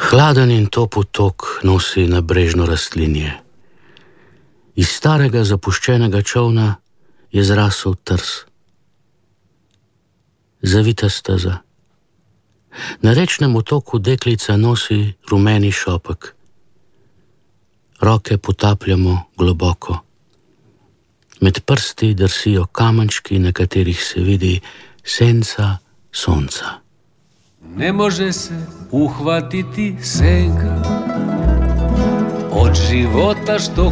Hladen in topel tok nosi na brežno rastlinje. Iz starega zapuščenega čolna je zrasel trs. Zavita steza. Na rečnem otoku deklica nosi rumeni šopek. Roke potapljamo globoko. Med prsti drsijo kamenčki, na katerih se vidi senca sonca. Ne može se uhvatiti senka od života što